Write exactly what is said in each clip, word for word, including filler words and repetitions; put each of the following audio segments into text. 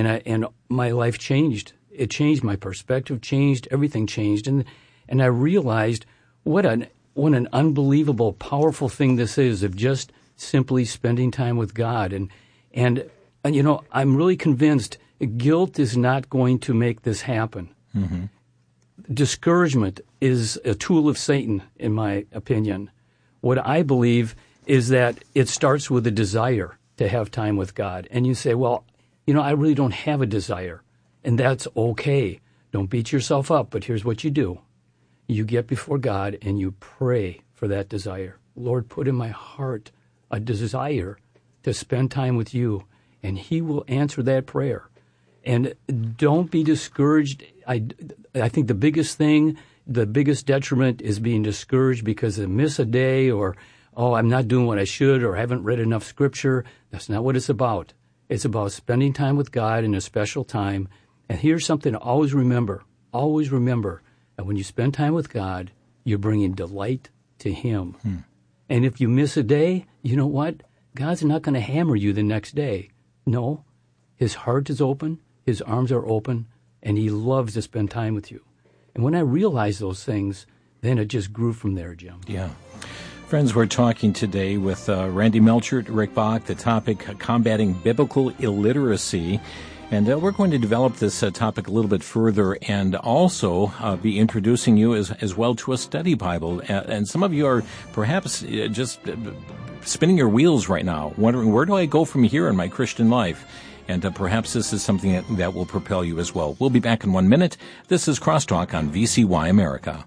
and I, and my life changed. It changed my perspective, changed everything changed, and and I realized what an what an unbelievable, powerful thing this is of just simply spending time with God. And and, and you know, I'm really convinced guilt is not going to make this happen. Mm-hmm. Discouragement is a tool of Satan, in my opinion. What I believe is that it starts with a desire to have time with God. And you say, well, you know, I really don't have a desire. And that's okay. Don't beat yourself up, but here's what you do. You get before God and you pray for that desire. Lord, put in my heart a desire to spend time with you, and he will answer that prayer. And don't be discouraged. I, I think the biggest thing, the biggest detriment is being discouraged because I miss a day or, oh, I'm not doing what I should or I haven't read enough scripture. That's not what it's about. It's about spending time with God in a special time. And here's something to always remember. Always remember that when you spend time with God, you're bringing delight to him. Hmm. And if you miss a day, you know what? God's not going to hammer you the next day. No, his heart is open, his arms are open, and he loves to spend time with you. And when I realized those things, then it just grew from there, Jim. Yeah. Friends, we're talking today with uh, Randy Melchert, Rick Bach, the topic, uh, combating biblical illiteracy. And uh, we're going to develop this uh, topic a little bit further and also uh, be introducing you as, as well to a study Bible. Uh, and some of you are perhaps uh, just uh, spinning your wheels right now, wondering, where do I go from here in my Christian life? And uh, perhaps this is something that, that will propel you as well. We'll be back in one minute. This is Crosstalk on V C Y America.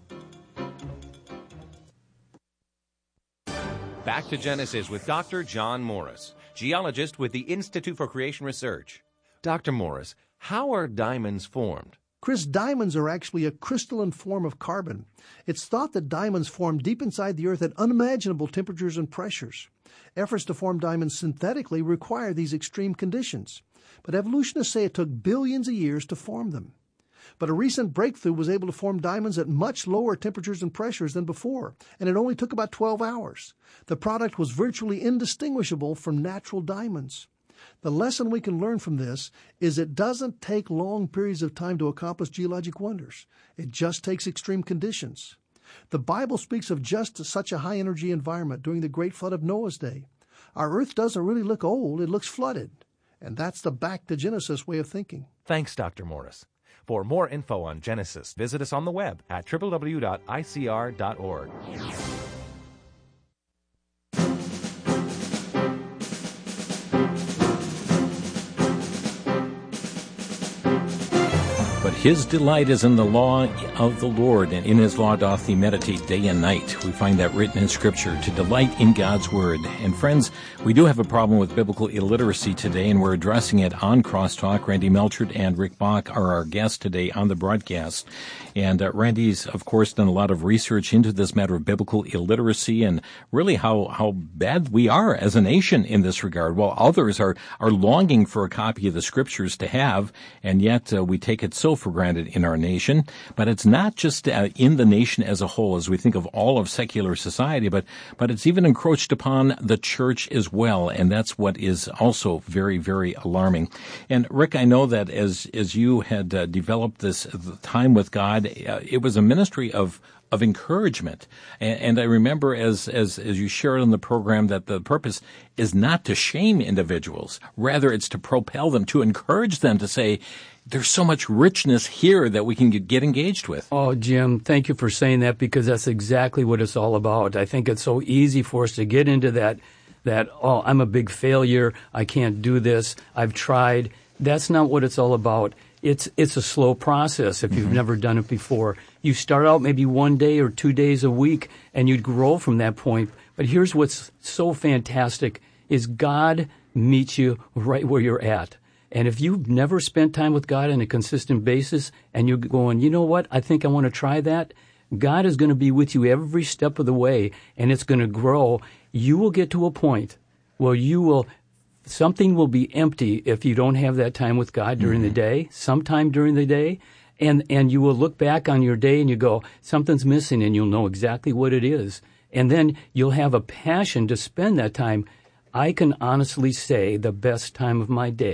Back to Genesis with Doctor John Morris, geologist with the Institute for Creation Research. Doctor Morris, how are diamonds formed? Chris, diamonds are actually a crystalline form of carbon. It's thought that diamonds form deep inside the earth at unimaginable temperatures and pressures. Efforts to form diamonds synthetically require these extreme conditions, but evolutionists say it took billions of years to form them. But a recent breakthrough was able to form diamonds at much lower temperatures and pressures than before, and it only took about twelve hours. The product was virtually indistinguishable from natural diamonds. The lesson we can learn from this is it doesn't take long periods of time to accomplish geologic wonders. It just takes extreme conditions. The Bible speaks of just such a high-energy environment during the great flood of Noah's day. Our earth doesn't really look old, it looks flooded. And that's the back to Genesis way of thinking. Thanks, Doctor Morris. For more info on Genesis, visit us on the web at w w w dot i c r dot org. But his delight is in the law of the Lord, and in his law doth he meditate day and night. We find that written in Scripture, to delight in God's Word. And friends, we do have a problem with biblical illiteracy today, and we're addressing it on Crosstalk. Randy Melchert and Rick Bach are our guests today on the broadcast. And uh, Randy's, of course, done a lot of research into this matter of biblical illiteracy and really how, how bad we are as a nation in this regard, while others are, are longing for a copy of the Scriptures to have, and yet uh, we take it so for granted in our nation. But it's not just uh, in the nation as a whole, as we think of all of secular society, but but it's even encroached upon the church as well, and that's what is also very, very alarming. And Rick, I know that as as you had uh, developed this time with God, uh, it was a ministry of of encouragement. And, and I remember as, as, as you shared on the program that the purpose is not to shame individuals. Rather, it's to propel them, to encourage them to say, there's so much richness here that we can get, get engaged with. Oh, Jim, thank you for saying that, because that's exactly what it's all about. I think it's so easy for us to get into that, that, oh, I'm a big failure. I can't do this. I've tried. That's not what it's all about. It's it's a slow process if you've mm-hmm. never done it before. You start out maybe one day or two days a week, and you grow from that point. But here's what's so fantastic is God meets you right where you're at. And if you've never spent time with God on a consistent basis and you're going, you know what, I think I want to try that, God is going to be with you every step of the way, and it's going to grow. You will get to a point where you will something will be empty if you don't have that time with God during mm-hmm. the day, sometime during the day, and, and you will look back on your day and you go, something's missing, and you'll know exactly what it is. And then you'll have a passion to spend that time. I can honestly say the best time of my day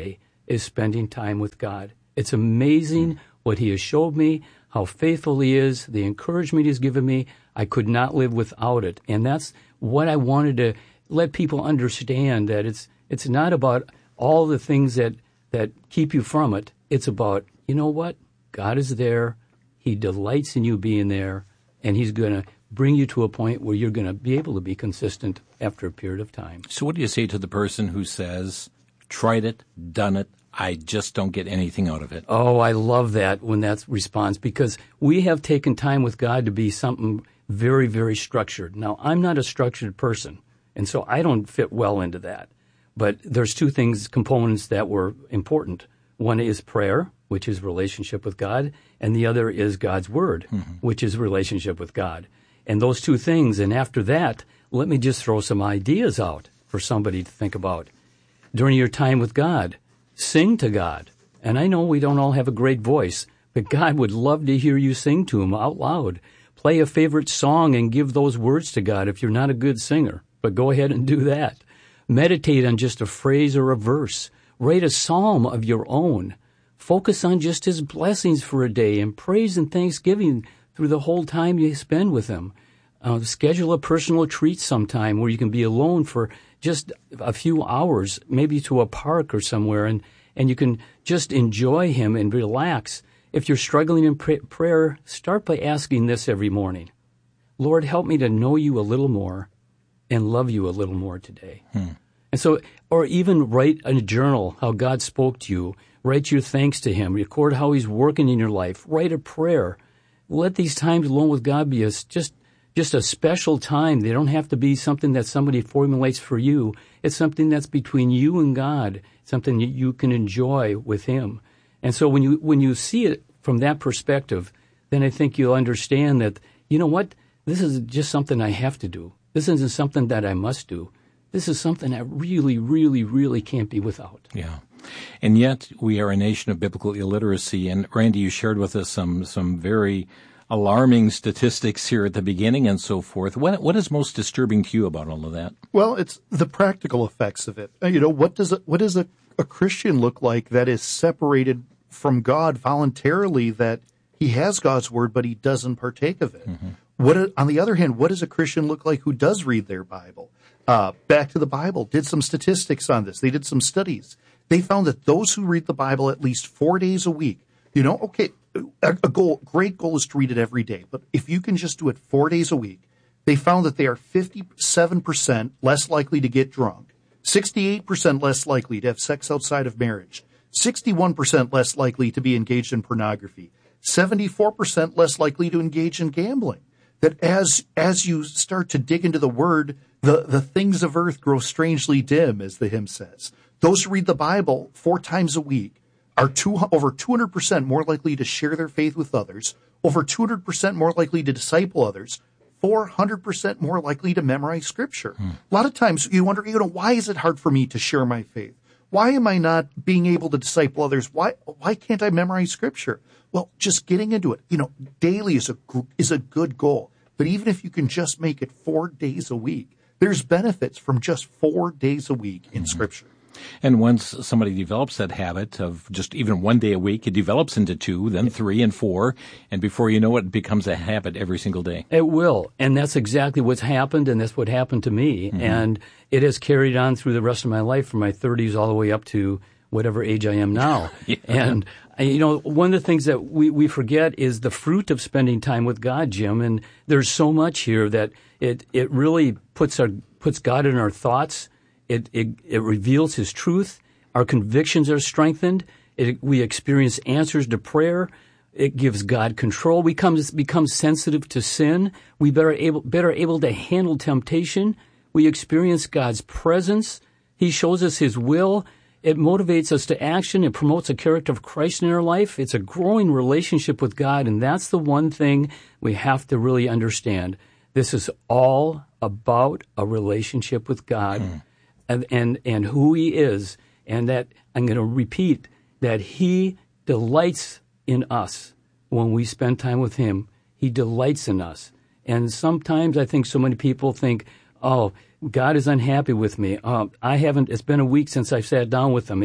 is spending time with God. It's amazing what he has showed me, how faithful he is, the encouragement he's given me. I could not live without it. And that's what I wanted to let people understand, that it's it's not about all the things that, that keep you from it. It's about, you know what? God is there. He delights in you being there, and he's going to bring you to a point where you're going to be able to be consistent after a period of time. So what do you say to the person who says, tried it, done it, I just don't get anything out of it? Oh, I love that when that response, because we have taken time with God to be something very, very structured. Now, I'm not a structured person, and so I don't fit well into that. But there's two things, components that were important. One is prayer, which is relationship with God, and the other is God's Word, mm-hmm. which is relationship with God. And those two things, and after that, let me just throw some ideas out for somebody to think about. During your time with God, sing to God. And I know we don't all have a great voice, but God would love to hear you sing to him out loud. Play a favorite song and give those words to God if you're not a good singer, but go ahead and do that. Meditate on just a phrase or a verse. Write a psalm of your own. Focus on just his blessings for a day and praise and thanksgiving through the whole time you spend with him. Uh, schedule a personal treat sometime where you can be alone for just a few hours, maybe to a park or somewhere, and, and you can just enjoy him and relax. If you're struggling in pr- prayer, start by asking this every morning. Lord, help me to know you a little more and love you a little more today. Hmm. And so, or even write a journal how God spoke to you. Write your thanks to him. Record how he's working in your life. Write a prayer. Let these times alone with God be a, just just a special time. They don't have to be something that somebody formulates for you. It's something that's between you and God, something that you can enjoy with him. And so when you when you see it from that perspective, then I think you'll understand that, you know what, this is just something I have to do. This isn't something that I must do. This is something I really, really, really can't be without. Yeah. And yet we are a nation of biblical illiteracy. And Randy, you shared with us some some very alarming statistics here at the beginning and so forth. What what is most disturbing to you about all of that? Well, it's the practical effects of it. You know, what does it, what does a, a Christian look like that is separated from God voluntarily, that he has God's word, but he doesn't partake of it? Mm-hmm. What, on the other hand, what does a Christian look like who does read their Bible? Uh, back to the Bible, did some statistics on this. They did some studies. They found that those who read the Bible at least four days a week, you know, okay, a, a goal, great goal is to read it every day. But if you can just do it four days a week, they found that they are fifty-seven percent less likely to get drunk, sixty-eight percent less likely to have sex outside of marriage, sixty-one percent less likely to be engaged in pornography, seventy-four percent less likely to engage in gambling. That as as you start to dig into the Word, the, the things of earth grow strangely dim, as the hymn says. Those who read the Bible four times a week are two, over two hundred percent more likely to share their faith with others, over two hundred percent more likely to disciple others, four hundred percent more likely to memorize Scripture. Hmm. A lot of times you wonder, you know, why is it hard for me to share my faith? Why am I not being able to disciple others? Why why can't I memorize Scripture? Well, just getting into it, you know, daily is a is a good goal. But even if you can just make it four days a week, there's benefits from just four days a week in mm-hmm. Scripture. And once somebody develops that habit of just even one day a week, it develops into two, then three and four, and before you know it, it becomes a habit every single day. It will, and that's exactly what's happened, and that's what happened to me. Mm-hmm. And it has carried on through the rest of my life, from my thirties all the way up to whatever age I am now. yeah. And, you know, one of the things that we, we forget is the fruit of spending time with God, Jim. And there's so much here that it, it really puts our puts God in our thoughts. It, it, it reveals his truth. Our convictions are strengthened. It, we experience answers to prayer. It gives God control. We come, become sensitive to sin. We better able, better able to handle temptation. We experience God's presence. He shows us his will. It motivates us to action. It promotes a character of Christ in our life. It's a growing relationship with God, and that's the one thing we have to really understand. This is all about a relationship with God hmm. and, and, and who he is, and that I'm going to repeat that he delights in us when we spend time with him. He delights in us. And sometimes I think so many people think, oh, God is unhappy with me. Uh, I haven't, it's been a week since I've sat down with him, and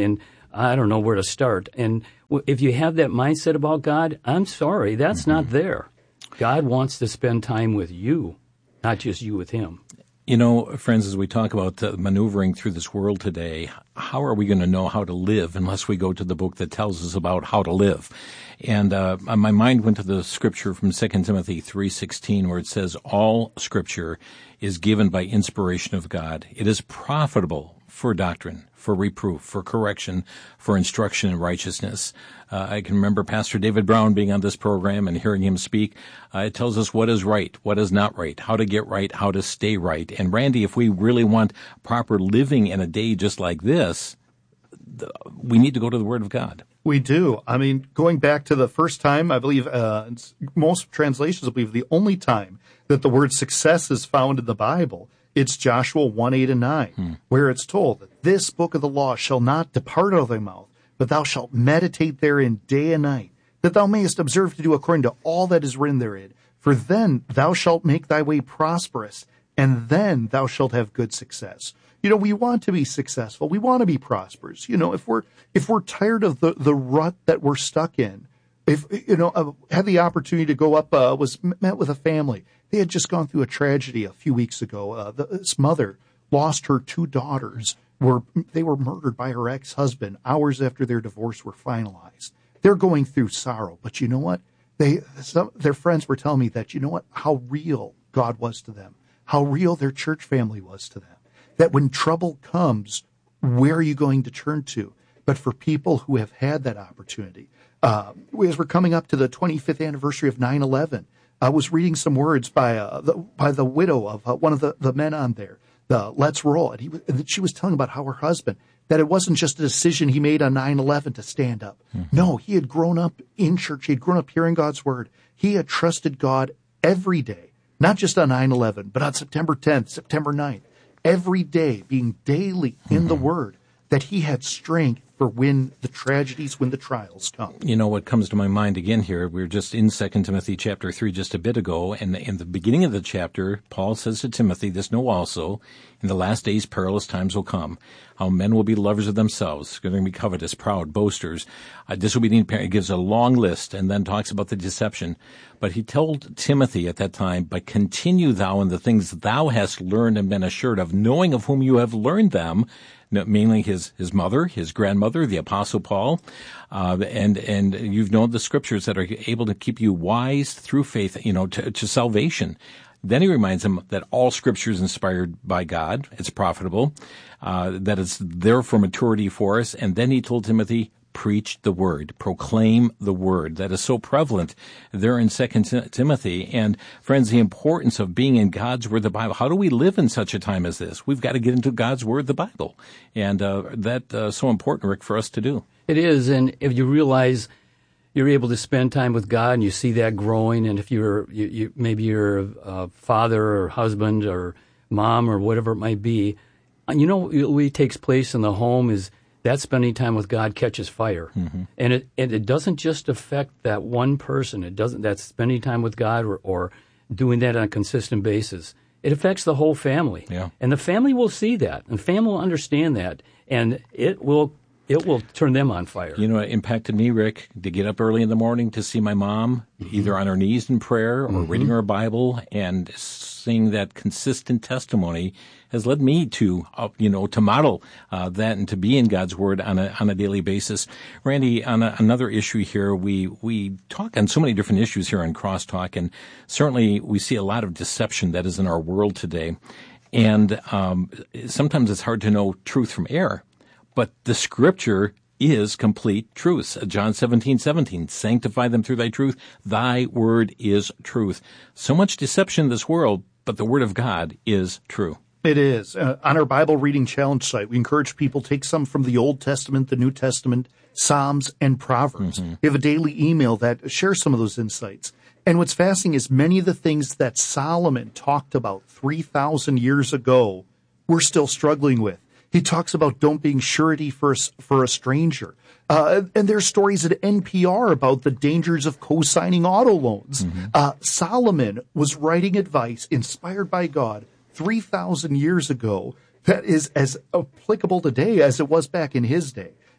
I don't know where to start. And w- if you have that mindset about God, I'm sorry, that's mm-hmm. not there. God wants to spend time with you, not just you with him. You know, friends, as we talk about uh, maneuvering through this world today, how are we going to know how to live unless we go to the book that tells us about how to live? And uh, my mind went to the scripture from Second Timothy three sixteen, where it says, all scripture is given by inspiration of God. It is profitable for doctrine, for reproof, for correction, for instruction in righteousness. Uh, I can remember Pastor David Brown being on this program and hearing him speak. Uh, it tells us what is right, what is not right, how to get right, how to stay right. And Randy, if we really want proper living in a day just like this, the, we need to go to the Word of God. We do. I mean, going back to the first time, I believe uh, most translations believe the only time that the word success is found in the Bible, it's Joshua one, eight, and nine, hmm. where it's told that this book of the law shall not depart out of thy mouth, but thou shalt meditate therein day and night, that thou mayest observe to do according to all that is written therein. For then thou shalt make thy way prosperous, and then thou shalt have good success. You know, we want to be successful. We want to be prosperous. You know, if we're if we're tired of the, the rut that we're stuck in, if, you know, I had the opportunity to go up, uh, was met with a family. They had just gone through a tragedy a few weeks ago. Uh, the, this mother lost her two daughters. Were they were murdered by her ex-husband hours after their divorce were finalized. They're going through sorrow, but you know what? They some, their friends were telling me that, you know what? How real God was to them, how real their church family was to them. That when trouble comes, where are you going to turn to? But for people who have had that opportunity, uh, as we're coming up to the twenty-fifth anniversary of nine eleven, I was reading some words by uh, the, by the widow of uh, one of the, the men on there. The Let's Roll. And, he, and she was telling about how her husband, that it wasn't just a decision he made on nine eleven to stand up. Mm-hmm. No, he had grown up in church. He had grown up hearing God's word. He had trusted God every day, not just on nine eleven, but on September tenth, September ninth, every day, being daily mm-hmm. in the word, that he had strength for when the tragedies, when the trials come. You know, what comes to my mind again here, we were just in Second Timothy chapter three just a bit ago, and in the beginning of the chapter, Paul says to Timothy, this know also, in the last days perilous times will come, how men will be lovers of themselves, going to be covetous, proud, boasters, uh, disobedient parents. He gives a long list and then talks about the deception. But he told Timothy at that time, but continue thou in the things thou hast learned and been assured of, knowing of whom you have learned them, mainly his, his mother, his grandmother, the Apostle Paul, uh, and, and you've known the scriptures that are able to keep you wise through faith, you know, to, to salvation. Then he reminds him that all scripture is inspired by God. It's profitable, uh, that it's there for maturity for us. And then he told Timothy, preach the word, proclaim the word. That is so prevalent there in Second Timothy. And friends, the importance of being in God's word, the Bible. How do we live in such a time as this? We've got to get into God's word, the Bible. And uh, that's uh, so important, Rick, for us to do. It is. And if you realize you're able to spend time with God and you see that growing, and if you're, you, you, maybe you're a father or husband or mom or whatever it might be, and you know what takes place in the home is that spending time with God catches fire. Mm-hmm. And it, it it doesn't just affect that one person. It doesn't, that's spending time with God or, or doing that on a consistent basis. It affects the whole family. Yeah. And the family will see that. And the family will understand that. And it will it will turn them on fire. You know, it impacted me, Rick, to get up early in the morning to see my mom, mm-hmm. either on her knees in prayer or mm-hmm. reading her Bible, and seeing that consistent testimony has led me to, uh, you know, to model uh, that and to be in God's Word on a on a daily basis. Randy, on a, another issue here, we we talk on so many different issues here on Crosstalk, and certainly we see a lot of deception that is in our world today. And um, sometimes it's hard to know truth from error, but the Scripture is complete truth. John seventeen seventeen, sanctify them through thy truth. Thy word is truth. So much deception in this world, but the Word of God is true. It is. Uh, on our Bible Reading Challenge site, we encourage people to take some from the Old Testament, the New Testament, Psalms, and Proverbs. Mm-hmm. We have a daily email that shares some of those insights. And what's fascinating is many of the things that Solomon talked about three thousand years ago, we're still struggling with. He talks about don't being surety for a, for a stranger. Uh, and there's stories at N P R about the dangers of co-signing auto loans. Mm-hmm. Uh, Solomon was writing advice inspired by God three thousand years ago that is as applicable today as it was back in his day.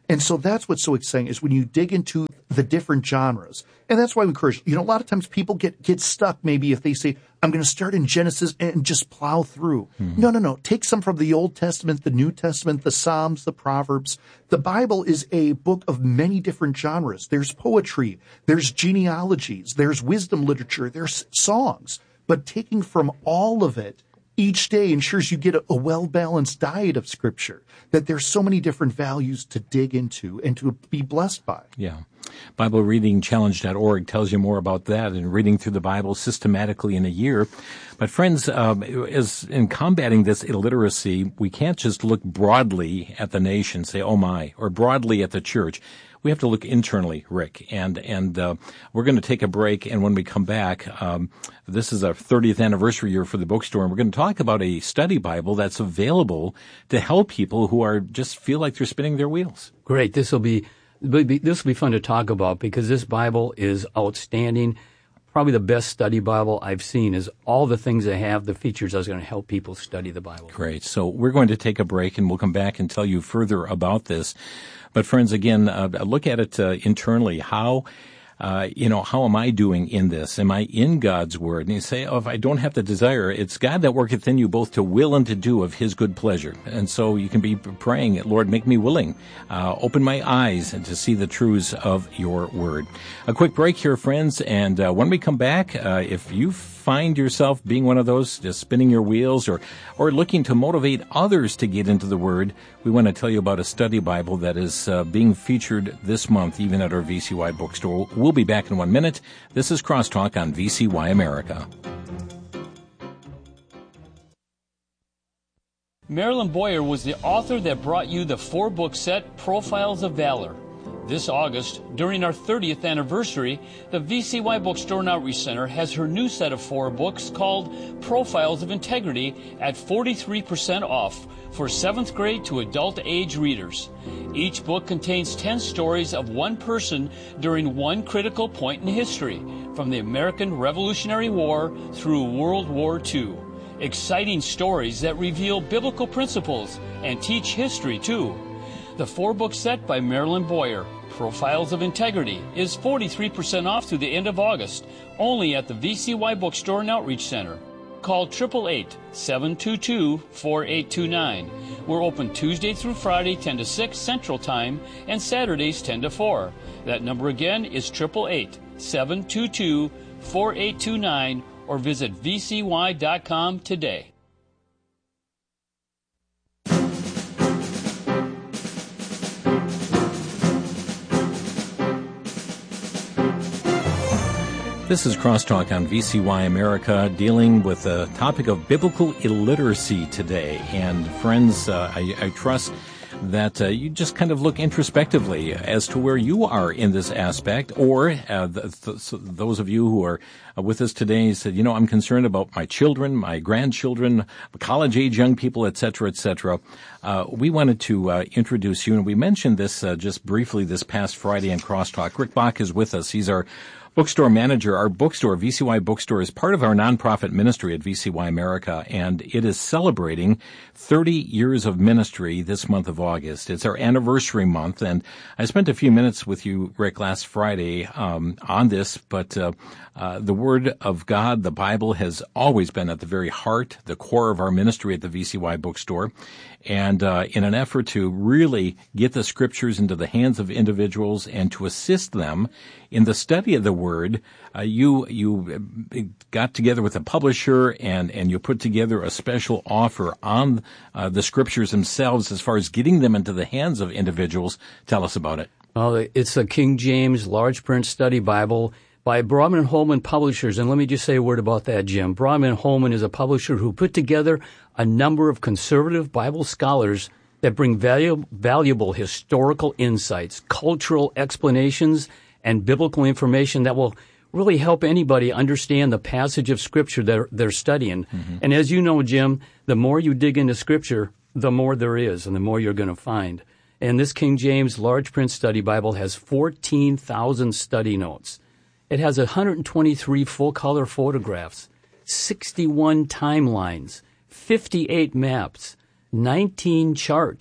And so that's what's so exciting is when you dig into the different genres. And that's why we encourage, you know, a lot of times people get, get stuck maybe if they say, I'm going to start in Genesis and just plow through. Mm-hmm. No, no, no. Take some from the Old Testament, the New Testament, the Psalms, the Proverbs. The Bible is a book of many different genres. There's poetry, there's genealogies, there's wisdom literature, there's songs. But taking from all of it each day ensures you get a, a well-balanced diet of Scripture, that there's so many different values to dig into and to be blessed by. Yeah. Bible Reading Challenge dot org tells you more about that and reading through the Bible systematically in a year. But friends, um, as in combating this illiteracy, we can't just look broadly at the nation, say, oh my, or broadly at the church. We have to look internally, Rick, and and uh, we're going to take a break, and when we come back, um, this is our thirtieth anniversary year for the bookstore, and we're going to talk about a study Bible that's available to help people who are just feel like they're spinning their wheels. Great. This will be this will be fun to talk about because this Bible is outstanding. Probably the best study Bible I've seen is all the things they have, the features that's going to help people study the Bible. Great. So we're going to take a break, and we'll come back and tell you further about this. But friends, again, uh, look at it uh, internally. How, uh, you know, how am I doing in this? Am I in God's Word? And you say, oh, if I don't have the desire, it's God that worketh in you both to will and to do of His good pleasure. And so you can be praying, Lord, make me willing. Uh, open my eyes and to see the truths of your Word. A quick break here, friends. And uh, when we come back, uh, if you find yourself being one of those just spinning your wheels or or looking to motivate others to get into the Word, we want to tell you about a study Bible that is uh, being featured this month, even at our V C Y bookstore. We'll be back in one minute. This is Crosstalk on V C Y America. Marilyn Boyer was the author that brought you the four-book set, Profiles of Valor. This August, during our thirtieth anniversary, the V C Y Bookstore and Outreach Center has her new set of four books called Profiles of Integrity at forty-three percent off for seventh grade to adult age readers. Each book contains ten stories of one person during one critical point in history, from the American Revolutionary War through World War Two. Exciting stories that reveal biblical principles and teach history, too. The four-book set by Marilyn Boyer, Profiles of Integrity, is forty-three percent off through the end of August, only at the V C Y Bookstore and Outreach Center. Call eight eight eight, seven two two, four eight two nine. We're open Tuesday through Friday, ten to six Central Time, and Saturdays, ten to four. That number again is eight eight eight, seven two two, four eight two nine, or visit V C Y dot com today. This is Crosstalk on V C Y America, dealing with the topic of biblical illiteracy today. And friends, uh, I, I trust that uh, you just kind of look introspectively as to where you are in this aspect, or uh, the, th- those of you who are uh, with us today said, you know, I'm concerned about my children, my grandchildren, college-age young people, et cetera, et cetera. Uh, we wanted to uh, introduce you, and we mentioned this uh, just briefly this past Friday in Crosstalk. Rick Bach is with us. He's our bookstore manager. Our bookstore, V C Y Bookstore, is part of our nonprofit ministry at V C Y America, and it is celebrating thirty years of ministry this month of August. It's our anniversary month, and I spent a few minutes with you, Rick, last Friday um, on this, but uh, uh, the Word of God, the Bible, has always been at the very heart, the core of our ministry at the V C Y Bookstore. And uh, in an effort to really get the Scriptures into the hands of individuals and to assist them in the study of the Word, uh, you you got together with a publisher and, and you put together a special offer on uh, the Scriptures themselves as far as getting them into the hands of individuals. Tell us about it. Well, it's a King James large print study Bible by Broadman and Holman Publishers. And let me just say a word about that, Jim. Broadman and Holman is a publisher who put together a number of conservative Bible scholars that bring valu- valuable historical insights, cultural explanations, and biblical information that will really help anybody understand the passage of Scripture that they're, they're studying. Mm-hmm. And as you know, Jim, the more you dig into Scripture, the more there is and the more you're going to find. And this King James large print study Bible has fourteen thousand study notes. It has one hundred twenty-three full-color photographs, sixty-one timelines, fifty-eight maps, nineteen charts,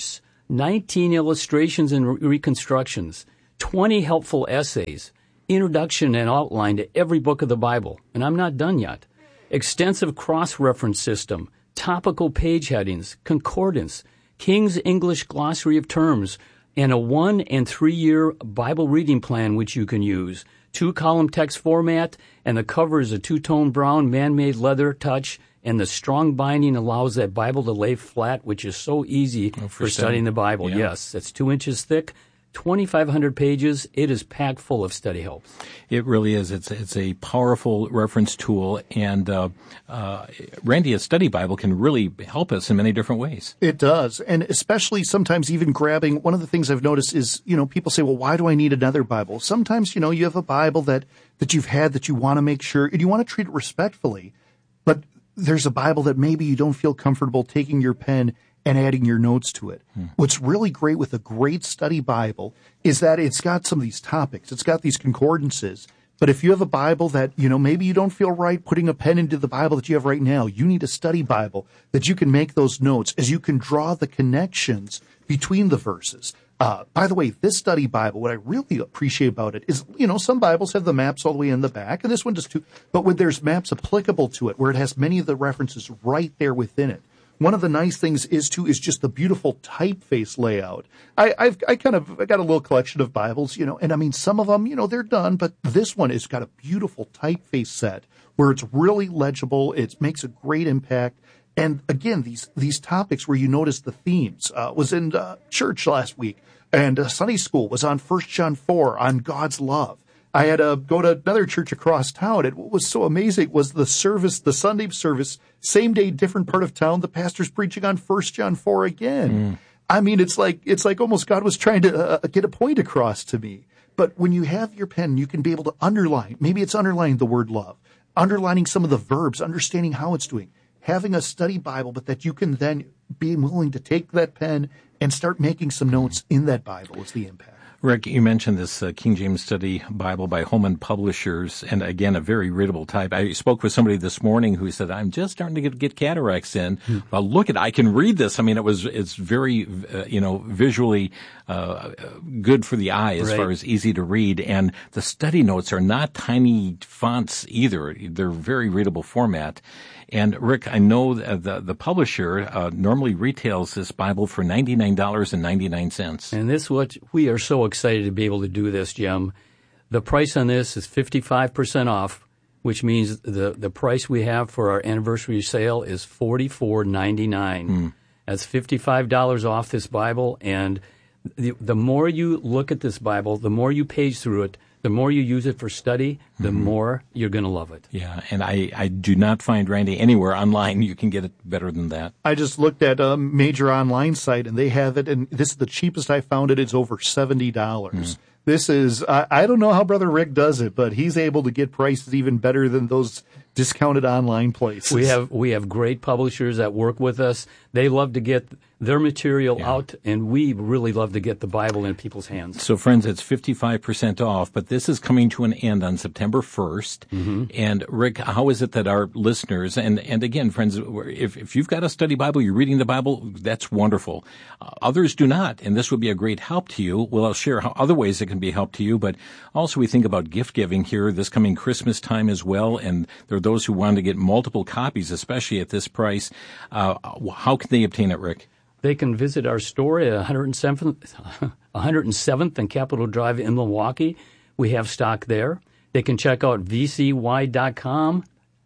nineteen illustrations and re- reconstructions, twenty helpful essays, introduction and outline to every book of the Bible, and I'm not done yet. Extensive cross-reference system, topical page headings, concordance, King's English Glossary of Terms, and a one- and three-year Bible reading plan which you can use. Two-column text format, and the cover is a two-tone brown man-made leather touch, and the strong binding allows that Bible to lay flat, which is so easy oh, for, for studying. studying the Bible. Yeah. Yes, it's two inches thick, twenty-five hundred pages. It is packed full of study helps. It really is. It's it's a powerful reference tool, and uh, uh, Randy, a study Bible can really help us in many different ways. It does, and especially sometimes even grabbing. One of the things I've noticed is, you know, people say, "Well, why do I need another Bible?" Sometimes, you know, you have a Bible that that you've had that you want to make sure, and you want to treat it respectfully, but there's a Bible that maybe you don't feel comfortable taking your pen and adding your notes to it. Hmm. What's really great with a great study Bible is that it's got some of these topics. It's got these concordances. But if you have a Bible that, you know, maybe you don't feel right putting a pen into the Bible that you have right now, you need a study Bible that you can make those notes as you can draw the connections between the verses. Uh, by the way, this study Bible, what I really appreciate about it is, you know, some Bibles have the maps all the way in the back, and this one does too. But when there's maps applicable to it, where it has many of the references right there within it. One of the nice things is too is just the beautiful typeface layout. I, I've I kind of I got a little collection of Bibles, you know, and I mean some of them, you know, they're done, but this one has got a beautiful typeface set where it's really legible. It makes a great impact. And again, these these topics where you notice the themes uh, was in uh, church last week, and uh, Sunday school was on First John four on God's love. I had to go to another church across town, and what was so amazing was the service, the Sunday service, same day, different part of town. The pastor's preaching on First John four again. Mm. I mean, it's like it's like almost God was trying to uh, get a point across to me. But when you have your pen, you can be able to underline. Maybe it's underlining the word love, underlining some of the verbs, understanding how it's doing. Having a study Bible, but that you can then be willing to take that pen and start making some notes in that Bible is the impact. Rick, you mentioned this uh, King James Study Bible by Holman Publishers, and again, a very readable type. I spoke with somebody this morning who said, I'm just starting to get, get cataracts in. Hmm. Well, look at, I can read this. I mean, it was, it's very, uh, you know, visually, uh, good for the eye as right. far as easy to read. And the study notes are not tiny fonts either. They're very readable format. And Rick, I know the the publisher uh, normally retails this Bible for ninety-nine dollars and ninety-nine cents. And this what we are so excited to be able to do this, Jim. The price on this is fifty-five percent off, which means the the price we have for our anniversary sale is forty-four ninety-nine. Mm. That's fifty-five dollars off this Bible, and the the more you look at this Bible, the more you page through it, the more you use it for study, the mm-hmm. more you're going to love it. Yeah, and I, I do not find, Randy, anywhere online you can get it better than that. I just looked at a major online site, and they have it, and this is the cheapest I found it. It's over seventy dollars. Mm. This is, I, I don't know how Brother Rick does it, but he's able to get prices even better than those discounted online places. We have we have great publishers that work with us. They love to get their material yeah. out, and we really love to get the Bible in people's hands. So, friends, it's fifty-five percent off, but this is coming to an end on September first. Mm-hmm. And, Rick, how is it that our listeners, and, and again, friends, if, if you've got a study Bible, you're reading the Bible, that's wonderful. Uh, others do not, and this would be a great help to you. Well, I'll share how other ways it can be a help to you, but also we think about gift giving here this coming Christmas time as well, and there are those who want to get multiple copies, especially at this price. Uh, how can they obtain it, Rick? They can visit our store at one hundred seventh, one hundred seventh and Capitol Drive in Milwaukee. We have stock there. They can check out v c y dot com.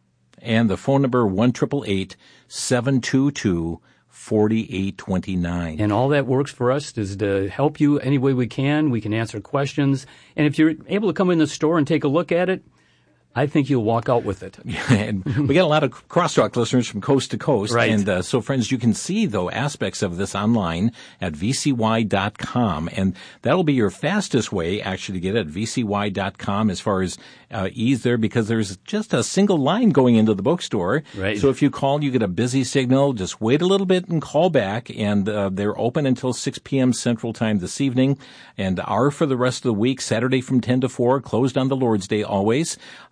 And the phone number, one eight eight eight, seven two two, four eight two nine. And all that works for us is to help you any way we can. We can answer questions. And if you're able to come in the store and take a look at it, I think you'll walk out with it. And we got a lot of Crosstalk listeners from coast to coast. Right. And uh, so, friends, you can see, though, aspects of this online at v c y dot com. And that'll be your fastest way, actually, to get it at v c y dot com as far as uh, ease there, because there's just a single line going into the bookstore. Right. So if you call, you get a busy signal. Just wait a little bit and call back. And uh, they're open until six p.m. Central Time this evening and are for the rest of the week, Saturday from ten to four, closed on the Lord's Day always. Uh,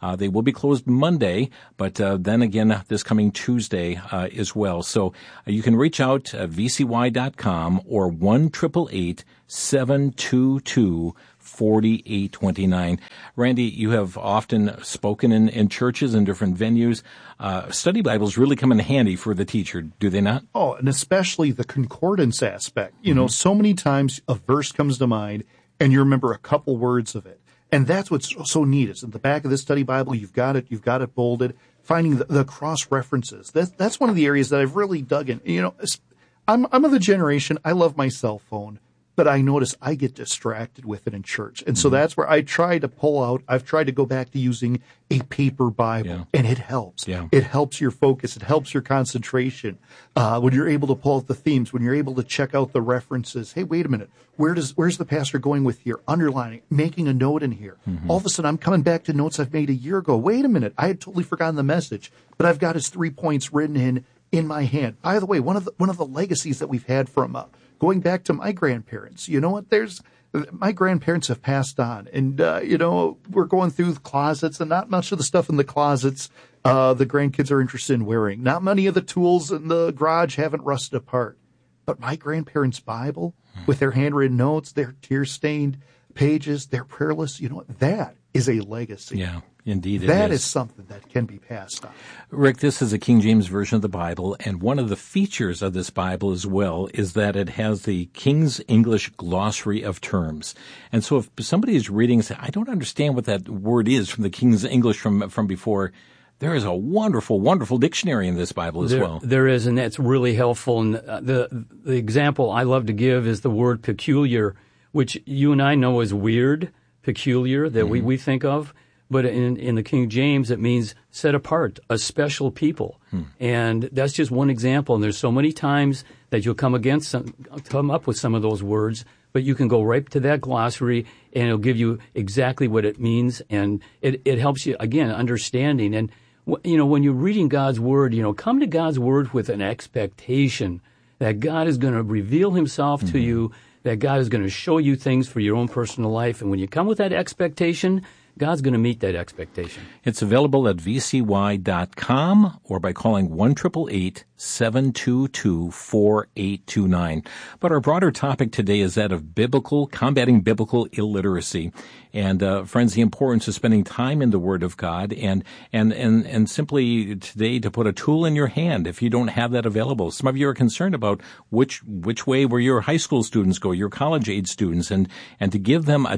Uh, they will be closed Monday, but uh, then again this coming Tuesday uh, as well. So uh, you can reach out at v c y dot com or one eight eight eight, seven two two, four eight two nine. Randy, you have often spoken in, in churches and different venues. Uh, study Bibles really come in handy for the teacher, do they not? Oh, and especially the concordance aspect. You mm-hmm. know, so many times a verse comes to mind and you remember a couple words of it. And that's what's so neat is in the back of this study Bible, you've got it, you've got it bolded, finding the, the cross references. That's, that's one of the areas that I've really dug in. You know, I'm, I'm of the generation, I love my cell phone, but I notice I get distracted with it in church. And so mm-hmm. that's where I try to pull out, I've tried to go back to using a paper Bible, yeah. and it helps. Yeah. It helps your focus. It helps your concentration. Uh, when you're able to pull out the themes, when you're able to check out the references. Hey, wait a minute. Where does, where's the pastor going with here? Underlining, making a note in here. Mm-hmm. All of a sudden, I'm coming back to notes I've made a year ago. Wait a minute. I had totally forgotten the message, but I've got his three points written in, in my hand. By the way, one of the, one of the legacies that we've had from, uh, going back to my grandparents, you know what, there's, my grandparents have passed on, and, uh, you know, we're going through the closets, and not much of the stuff in the closets, uh, the grandkids are interested in wearing. Not many of the tools in the garage haven't rusted apart. But my grandparents' Bible, with their handwritten notes, their tear-stained pages, their prayer lists, you know what, that is a legacy. Yeah. Indeed, it that is. is something that can be passed on. Rick, this is a King James Version of the Bible, and one of the features of this Bible as well is that it has the King's English Glossary of Terms. And so if somebody is reading and say, I don't understand what that word is from the King's English from from before, there is a wonderful, wonderful dictionary in this Bible as there, well. There is, and that's really helpful. And the the example I love to give is the word peculiar, which you and I know is weird, peculiar, that mm-hmm. we, we think of. But in, in the King James, it means set apart, a special people. Hmm. And that's just one example. And there's so many times that you'll come against some, come up with some of those words, but you can go right to that glossary and it'll give you exactly what it means. And it, it helps you, again, understanding. And, you know, when you're reading God's Word, you know, come to God's Word with an expectation that God is going to reveal Himself mm-hmm. to you, that God is going to show you things for your own personal life. And when you come with that expectation, God's going to meet that expectation. It's available at v c y dot com or by calling one eight eight eight, seven two two, four eight two nine. But our broader topic today is that of biblical, combating biblical illiteracy. And, uh, friends, the importance of spending time in the Word of God and, and, and, and simply today to put a tool in your hand if you don't have that available. Some of you are concerned about which, which way where your high school students go, your college age students, and, and to give them a,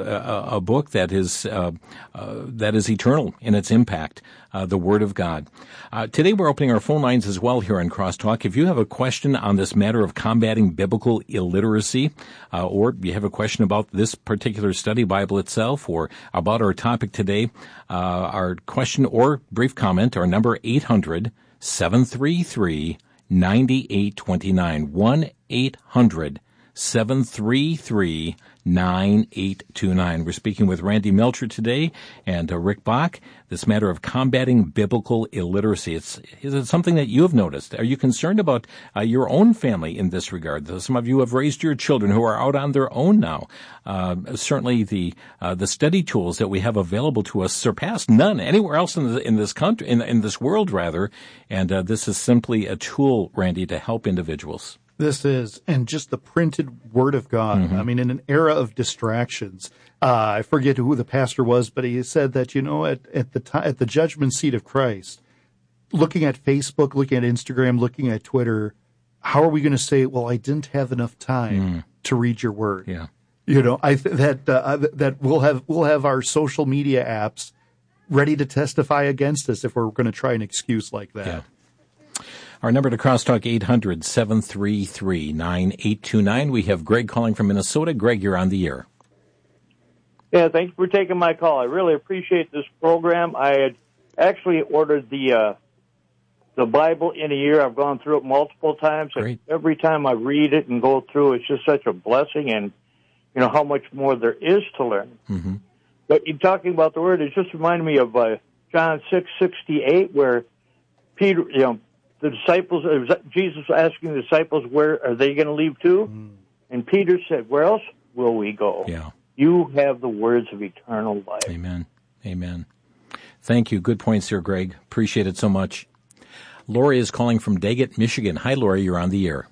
a, a book that is, uh, uh, that is eternal in its impact. Uh, the Word of God. Uh, today we're opening our phone lines as well here on Crosstalk. If you have a question on this matter of combating biblical illiteracy, uh, or you have a question about this particular study Bible itself, or about our topic today, uh, our question or brief comment, our number eight hundred, seven three three, nine eight two nine, one eight hundred, seven three three, nine eight two nine. We're speaking with Randy Melcher today and uh, Rick Bach, this matter of combating biblical illiteracy. It's, is it something that you have noticed? Are you concerned about uh, your own family in this regard? Some of you have raised your children who are out on their own now. Uh, certainly the uh, the study tools that we have available to us surpass none anywhere else in, the, in this country, in, in this world rather. And uh, this is simply a tool, Randy, to help individuals. This is, and just the printed Word of God. Mm-hmm. I mean, in an era of distractions, uh, I forget who the pastor was, but he said that, you know, at, at the time, at the judgment seat of Christ, looking at Facebook, looking at Instagram, looking at Twitter, how are we going to say, well, I didn't have enough time mm. to read your Word? Yeah. You know, I th- that, uh, that we'll have, we'll have our social media apps ready to testify against us if we're going to try an excuse like that. Yeah. Our number to Crosstalk, eight hundred, seven three three, nine eight two nine. We have Greg calling from Minnesota. Greg, you're on the air. Yeah, thank you for taking my call. I really appreciate this program. I had actually ordered the uh, the Bible in a year. I've gone through it multiple times. Great. Every time I read it and go through, it's just such a blessing, and you know how much more there is to learn. Mm-hmm. But you talking about the Word, it just reminded me of uh, John six sixty-eight, where Peter, you know, the disciples, Jesus was asking the disciples, where are they going to leave to? Mm. And Peter said, where else will we go? Yeah. You have the words of eternal life. Amen. Amen. Thank you. Good points here, Greg. Appreciate it so much. Lori is calling from Daggett, Michigan. Hi, Lori. You're on the air.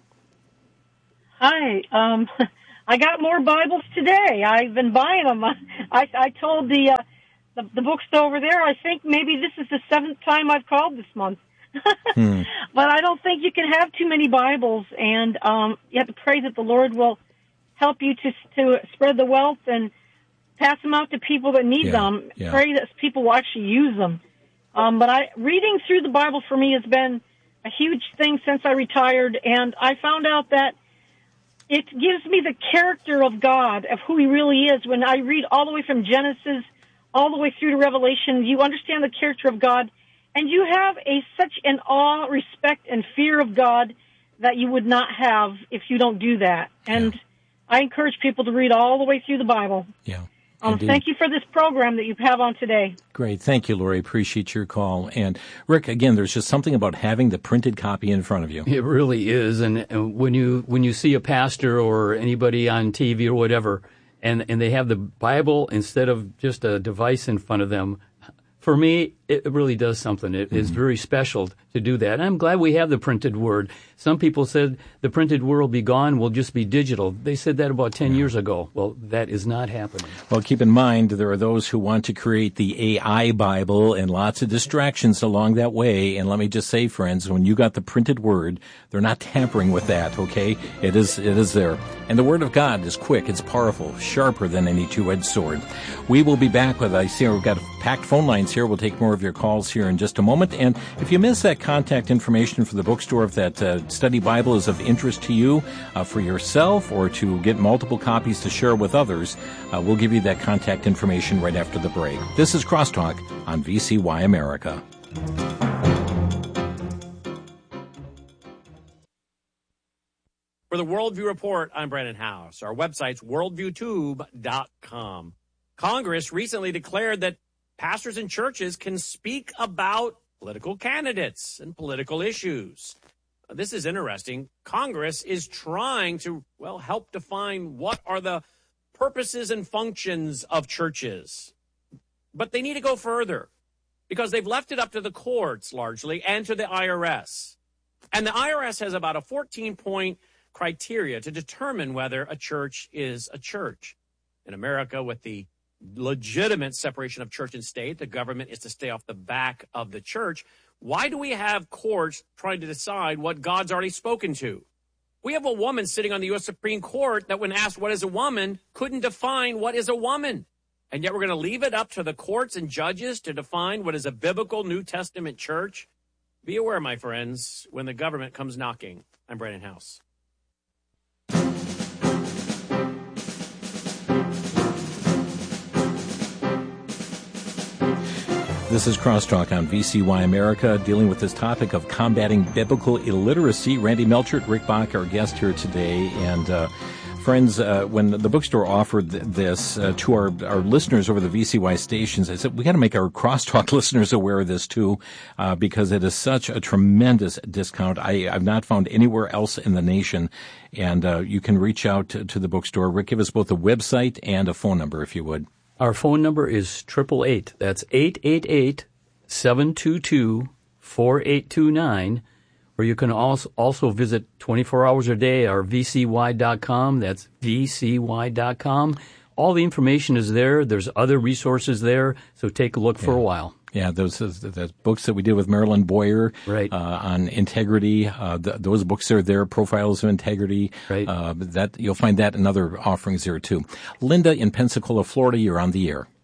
Hi. Um, I got more Bibles today. I've been buying them. I, I told the, uh, the the bookstore over there, I think maybe this is the seventh time I've called this month. hmm. But I don't think you can have too many Bibles, and um, you have to pray that the Lord will help you to to spread the wealth and pass them out to people that need yeah, them. Yeah. Pray that people will actually use them. Um, but I reading through the Bible for me has been a huge thing since I retired, and I found out that it gives me the character of God, of who He really is. When I read all the way from Genesis all the way through to Revelation, you understand the character of God, and you have a such an awe, respect, and fear of God that you would not have if you don't do that. And yeah. I encourage people to read all the way through the Bible. Yeah. Um, thank you for this program that you have on today. Great. Thank you, Lori. Appreciate your call. And Rick, again, there's just something about having the printed copy in front of you. It really is. And, and when you when you see a pastor or anybody on T V or whatever, and, and they have the Bible instead of just a device in front of them, for me, it really does something. It mm-hmm. is very special to do that. And I'm glad we have the printed word. Some people said the printed word will be gone, will just be digital. They said that about ten yeah. years ago. Well, that is not happening. Well, keep in mind, there are those who want to create the A I Bible and lots of distractions along that way. And let me just say, friends, when you got the printed word, they're not tampering with that, okay? It is, it is there. And the Word of God is quick, it's powerful, sharper than any two-edged sword. We will be back with, I see we've got packed phone lines here. We'll take more of your calls here in just a moment. And if you miss that contact information for the bookstore, if that uh, study Bible is of interest to you uh, for yourself or to get multiple copies to share with others, uh, we'll give you that contact information right after the break. This is Crosstalk on V C Y America. For the Worldview Report, I'm Brandon House. Our website's worldview tube dot com. Congress recently declared that pastors and churches can speak about political candidates and political issues. This is interesting. Congress is trying to, well, help define what are the purposes and functions of churches. But they need to go further because they've left it up to the courts largely and to the I R S. And the I R S has about a fourteen-point criteria to determine whether a church is a church. In America, with the legitimate separation of church and state, the government is to stay off the back of the church. Why do we have courts trying to decide what God's already spoken to? We have a woman sitting on the U S Supreme Court that when asked what is a woman, couldn't define what is a woman. And yet we're going to leave it up to the courts and judges to define what is a biblical New Testament church. Be aware, my friends, when the government comes knocking. I'm Brandon House. This is Crosstalk on V C Y America, dealing with this topic of combating biblical illiteracy. Randy Melchert, Rick Bach, our guest here today. And uh, friends, uh, when the bookstore offered th- this uh, to our, our listeners over the V C Y stations, I said, we got to make our Crosstalk listeners aware of this too, uh, because it is such a tremendous discount. I, I've not found anywhere else in the nation. And uh, you can reach out to, to the bookstore. Rick, give us both a website and a phone number, if you would. Our phone number is eight eight eight. That's eight eight eight, seven two two, four eight two nine. Or you can also also visit twenty-four hours a day, our V C Y dot com. That's V C Y dot com. All the information is there. There's other resources there, so take a look for yeah. a while. Yeah, those the books that we did with Marilyn Boyer right. uh, on integrity. Uh, the, those books are there. Profiles of Integrity. Right. Uh, that you'll find that and other offerings there too. Linda in Pensacola, Florida, you're on the air.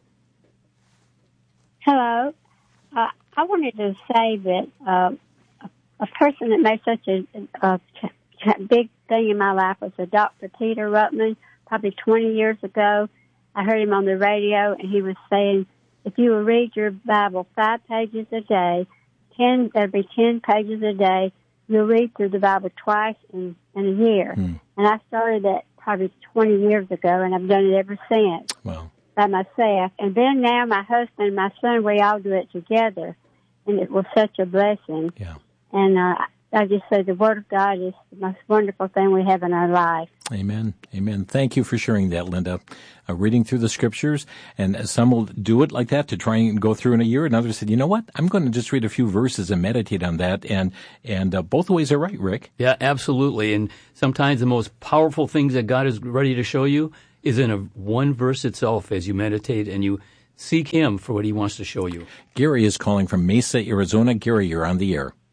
Hello. Uh, I wanted to say that uh, a person that made such a, a, a big thing in my life was a Doctor Peter Ruttman. Probably twenty years ago, I heard him on the radio, and he was saying, if you will read your Bible five pages a day, ten every ten pages a day, you'll read through the Bible twice in, in a year. Mm. And I started that probably twenty years ago, and I've done it ever since. Wow. By myself. And then now my husband and my son, we all do it together. And it was such a blessing. Yeah. And uh, I just say the Word of God is the most wonderful thing we have in our life. Amen. Amen. Thank you for sharing that, Linda. Uh, reading through the Scriptures, and some will do it like that to try and go through in a year, and others said, you know what, I'm going to just read a few verses and meditate on that, and and uh, both ways are right, Rick. Yeah, absolutely. And sometimes the most powerful things that God is ready to show you is in a one verse itself as you meditate and you seek Him for what He wants to show you. Gary is calling from Mesa, Arizona. Gary, you're on the air.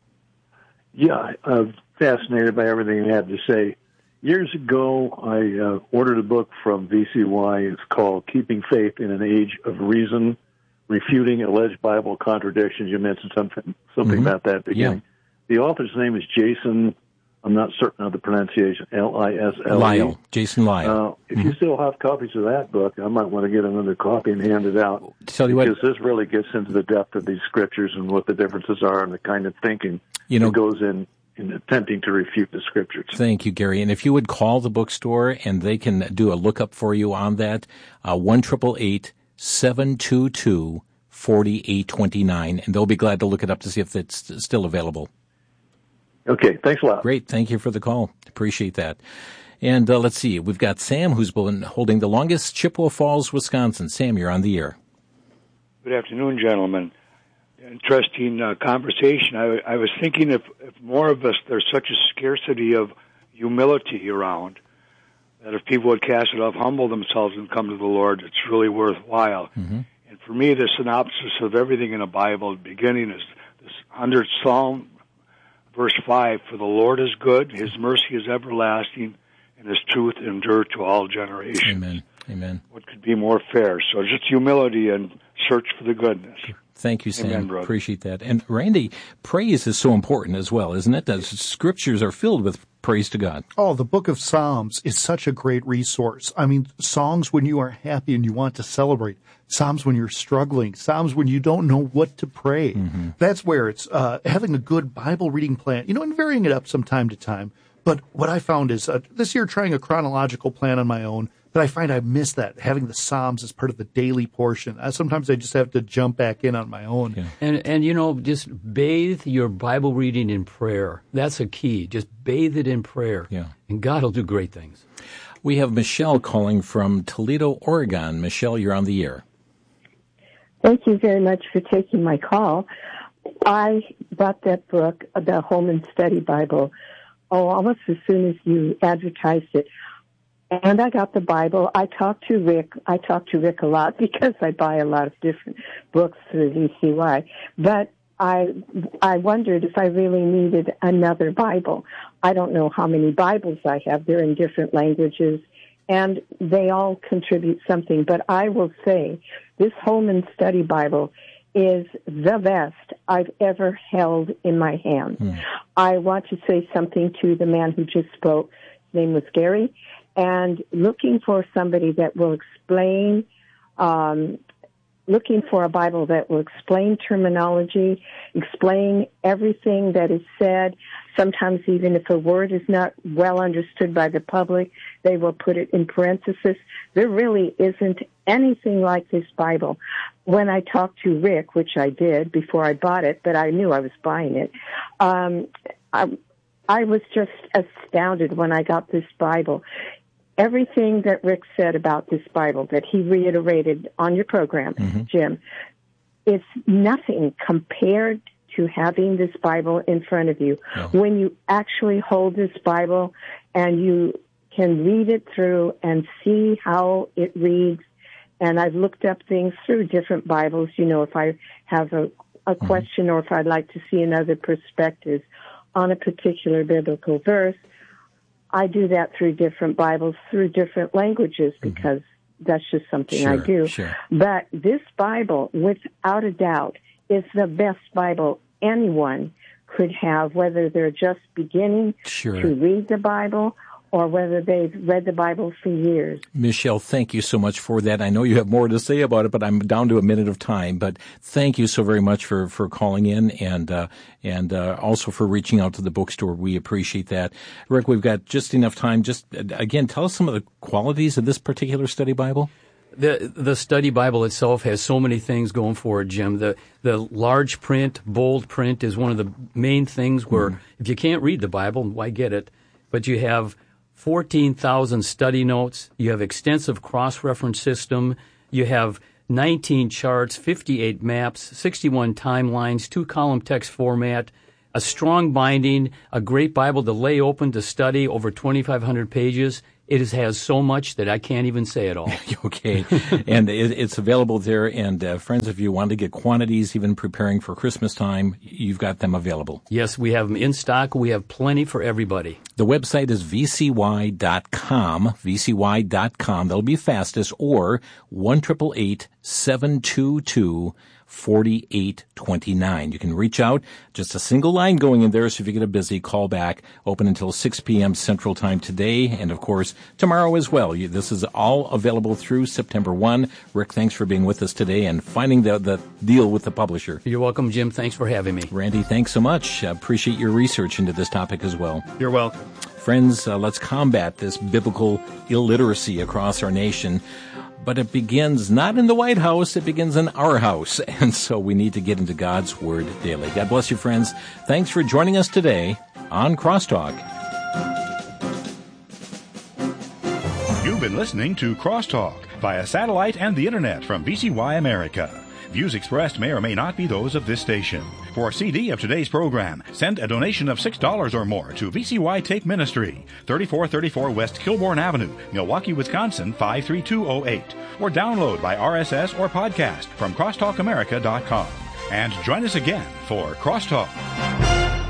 Yeah, I'm fascinated by everything you had to say. Years ago, I uh, ordered a book from V C Y. It's called Keeping Faith in an Age of Reason, Refuting Alleged Bible Contradictions. You mentioned something something mm-hmm. about that at the beginning. Yeah. The author's name is Jason, I'm not certain of the pronunciation, L I S L E. Lyle, Jason Lyle. Uh, if mm-hmm. you still have copies of that book, I might want to get another copy and hand it out. Tell you because what, this really gets into the depth of these scriptures and what the differences are and the kind of thinking you know, that goes in in attempting to refute the scriptures. Thank you, Gary. And if you would call the bookstore and they can do a lookup for you on that, uh, one eight eight eight, seven two two, four eight two nine, and they'll be glad to look it up to see if it's still available. Okay, thanks a lot. Great. Thank you for the call. Appreciate that. And uh, let's see. We've got Sam, who's been holding the longest, Chippewa Falls, Wisconsin. Sam, you're on the air. Good afternoon, gentlemen. Interesting uh, conversation. I, I was thinking if, if more of us, there's such a scarcity of humility around, that if people would cast it off, humble themselves, and come to the Lord, it's really worthwhile. Mm-hmm. And for me, the synopsis of everything in the Bible, the beginning is this hundredth Psalm, verse five, for the Lord is good, His mercy is everlasting, and His truth endure to all generations. Amen. Amen. What could be more fair? So just humility and search for the goodness. Thank you, Sam. Amen, brother. Appreciate that. And Randy, praise is so important as well, isn't it? The scriptures are filled with praise to God. Oh, the book of Psalms is such a great resource. I mean, songs when you are happy and you want to celebrate, Psalms when you're struggling, Psalms when you don't know what to pray. Mm-hmm. That's where it's uh, having a good Bible reading plan, you know, and varying it up from time to time. But what I found is uh, this year trying a chronological plan on my own, but I find I miss that, having the Psalms as part of the daily portion. I, sometimes I just have to jump back in on my own. Yeah. And, and, you know, just bathe your Bible reading in prayer. That's a key. Just bathe it in prayer. Yeah. And God will do great things. We have Michelle calling from Toledo, Oregon. Michelle, you're on the air. Thank you very much for taking my call. I bought that book, the Holman Study Bible, oh, almost as soon as you advertised it. And I got the Bible. I talked to Rick. I talk to Rick a lot because I buy a lot of different books through V C Y. But I I wondered if I really needed another Bible. I don't know how many Bibles I have. They're in different languages, and they all contribute something. But I will say this Holman Study Bible is the best I've ever held in my hands. Mm. I want to say something to the man who just spoke. His name was Gary. And looking for somebody that will explain, um, looking for a Bible that will explain terminology, explain everything that is said. Sometimes even if a word is not well understood by the public, they will put it in parentheses. There really isn't anything like this Bible. When I talked to Rick, which I did before I bought it, but I knew I was buying it, um, I, I was just astounded when I got this Bible. Everything that Rick said about this Bible that he reiterated on your program, mm-hmm. Jim, it's nothing compared to having this Bible in front of you. Oh. When you actually hold this Bible and you can read it through and see how it reads, and I've looked up things through different Bibles, you know, if I have a, a mm-hmm. question or if I'd like to see another perspective on a particular biblical verse, I do that through different Bibles, through different languages, because mm-hmm. that's just something sure, I do. Sure. But this Bible, without a doubt, is the best Bible anyone could have, whether they're just beginning sure. to read the Bible or whether they've read the Bible for years. Michelle, thank you so much for that. I know you have more to say about it, but I'm down to a minute of time. But thank you so very much for, for calling in and uh, and uh, also for reaching out to the bookstore. We appreciate that. Rick, we've got just enough time. Just, again, tell us some of the qualities of this particular study Bible. The the study Bible itself has so many things going for it, Jim. The the large print, bold print is one of the main things where mm. if you can't read the Bible, why get it? But you have fourteen thousand study notes. You have extensive cross-reference system. You have nineteen charts, fifty-eight maps, sixty-one timelines, two-column text format, a strong binding, a great Bible to lay open to study, over twenty-five hundred pages. It is, has so much that I can't even say it all. Okay. And it, it's available there. And uh, friends, if you want to get quantities, even preparing for Christmas time, you've got them available. Yes, we have them in stock. We have plenty for everybody. The website is v c y dot com, v c y dot com. That'll be fastest, or one eight eight eight, seven two two, four eight two nine. You can reach out, just a single line going in there, so if you get a busy, call back. Open until six p.m. Central Time today, and of course, tomorrow as well. You, this is all available through September first. Rick, thanks for being with us today and finding the, the deal with the publisher. You're welcome, Jim. Thanks for having me. Randy, thanks so much. Uh, appreciate your research into this topic as well. You're welcome. Friends, uh, let's combat this biblical illiteracy across our nation. But it begins not in the White House, it begins in our house. And so we need to get into God's Word daily. God bless you, friends. Thanks for joining us today on Crosstalk. You've been listening to Crosstalk via satellite and the Internet from V C Y America. Views expressed may or may not be those of this station. For a C D of today's program, send a donation of six dollars or more to V C Y Tape Ministry, thirty-four thirty-four West Kilbourne Avenue, Milwaukee, Wisconsin, five three two oh eight. Or download by R S S or podcast from crosstalk america dot com. And join us again for Crosstalk.